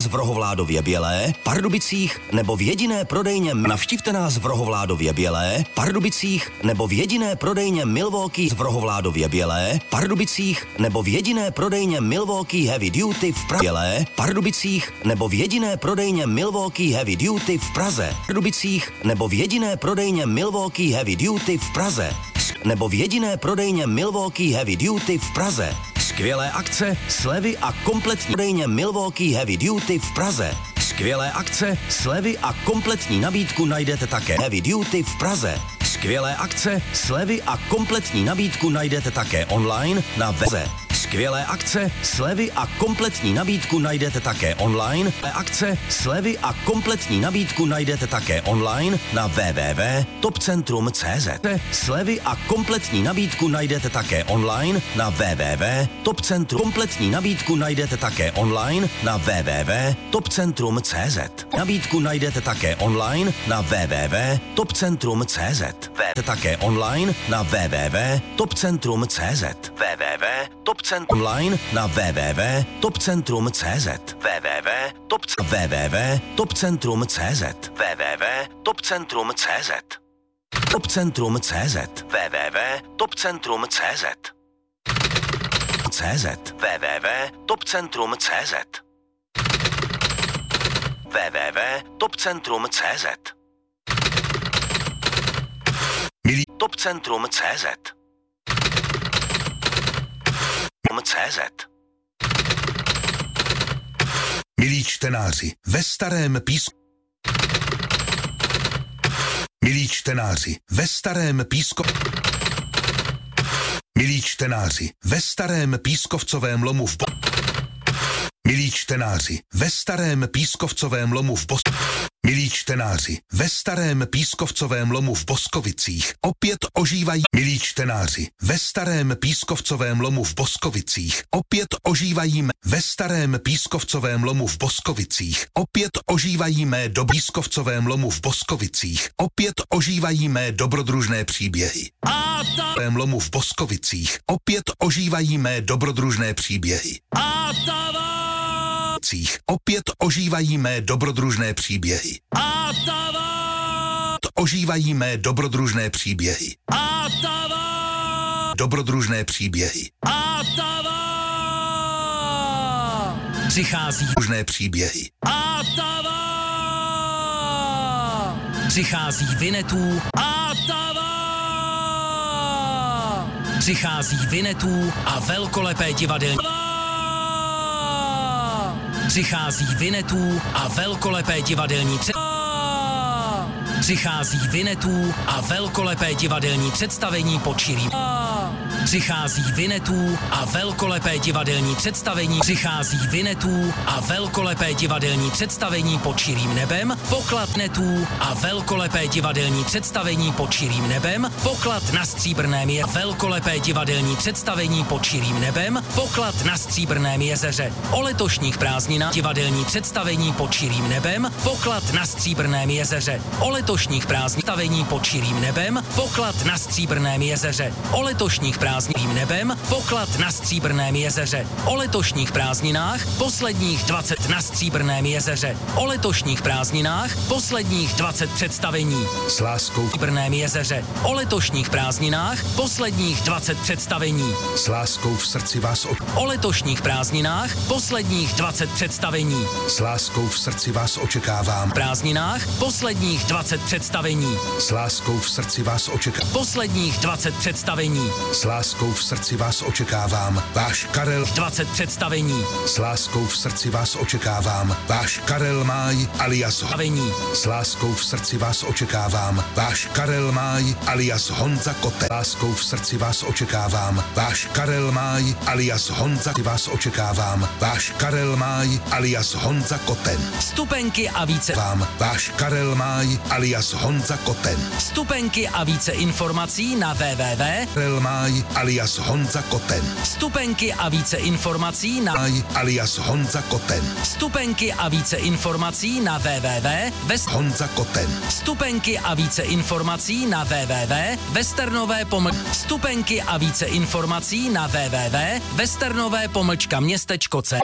v Rohovládově Bělé, Pardubicích nebo v jediné prodejně. Navštivte nás v Rohovládově Bělé, Pardubicích nebo v jediné prodejně Milwaukee v Rohovládově Bělé, Pardubicích nebo v jediné prodejně Milwaukee Heavy Duty v Praze, Pardubicích nebo v jediné prodejně Milwaukee Heavy Duty v Praze, Pardubicích nebo v jediné prodejně Milwaukee Heavy Duty v Praze, nebo v jediné prodejně Milwaukee Heavy Duty v Praze. Skvělé akce, slevy a kompletní prodejně Milwaukee Heavy Duty v Praze. Skvělé akce, slevy a kompletní nabídku najdete také Heavy Duty v Praze. Skvělé akce, slevy a kompletní nabídku najdete také online na webu. Skvělé akce, slevy a kompletní nabídku najdete také online. Akce, slevy a kompletní nabídku najdete také online na www.topcentrum.cz. Slevy a kompletní nabídku najdete také online na www.topcentrum. Kompletní nabídku najdete také online na www.topcentrum.cz. Nabídku najdete také online na www.topcentrum.cz. Také online na www.topcentrum.cz. www.topcentrum online na www.topcentrum.cz. www.topcentrum.cz. www.topcentrum.cz. Topcentrum.cz. www.topcentrum.cz. CZ. www.topcentrum.cz. www.topcentrum.cz. Topcentrum.cz. CZ. Milí čtenáři, ve starém písku. Milí čtenáři, ve starém písku. Milí čtenáři, ve starém pískovcovém lomu v Milí čtenáři, ve starém pískovcovém lomu v Milí čtenáři, ve starém pískovcovém lomu v Boskovicích opět ožívají. Milí čtenáři, ve starém pískovcovém lomu v Boskovicích opět ožívají. Ve starém pískovcovém lomu v Boskovicích opět ožívají mé do pískovcovém lomu v Boskovicích opět ožívají mé dobrodružné příběhy. V lomu v Boskovicích opět ožívají mé dobrodružné příběhy. Opět ožívají mé dobrodružné příběhy. Ožívají mé dobrodružné příběhy. Dobrodružné příběhy. Přichází dobrodružné příběhy. Přichází Vinetů. Přichází Vinetů a velkolepé divadelní. Přichází Vinetů a velkolepé divadelní Přichází Vinetů a velkolepé divadelní představení pod širým. Přichází Vinetů a velkolepé divadelní představení. Přichází Vinetů a velkolepé divadelní představení pod širým nebem. Poklad Netů a velkolepé divadelní představení pod širým nebem. Poklad na Stříbrném je velkolepé divadelní představení pod širým nebem. Poklad na Stříbrném jezeře. O letošních prázdninách divadelní představení pod širým nebem. Poklad na Stříbrném jezeře. O letošních prázdninách pod širým nebem. Poklad na Stříbrném jezeře. O letošních prázdninách nebem. Poklad na Stříbrném jezeře. O letošních prázdninách posledních 20 na Stříbrném jezeře. O letošních prázdninách posledních 20 představení. S láskou v Stříbrném jezeře. O letošních prázdninách posledních 20 představení. S láskou v srdci vás o letošních prázdninách posledních 20 představení. S láskou v srdci vás očekávám. Prázdninách posledních 20 představení. S láskou v srdci vás očekávám. Posledních 20 představení. S láskou v srdci vás očekávám. Váš Karel 20 představení. S láskou v srdci vás očekávám. Váš Karel Máj alias Havení. S láskou v srdci vás očekávám. Váš Karel Máj alias Honza Kote. S láskou v srdci vás očekávám. Váš Karel Máj alias Honza vás očekávám. Váš Karel Máj alias Honza Koten. Vstupenky a více vám. Váš Karel Máj alias Honza Koten. Vstupenky a více informací na www. Karel Máj alias Honza Koten. Vstupenky a více informací na alias Honza Koten. Vstupenky a více informací na www. Honza Koten. Vstupenky a více informací na www. Vesternové-Vstupenky a více informací na www. Vesternové-městečko.cz.